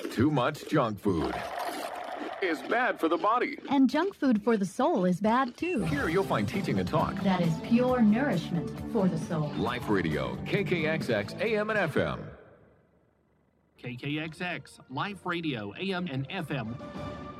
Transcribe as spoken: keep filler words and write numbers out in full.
Too much junk food is bad for the body. And junk food for the soul is bad too. Here you'll find teaching and talk that is pure nourishment for the soul. Life Radio, K K X X, A M and F M. K K X X, Life Radio, A M and F M.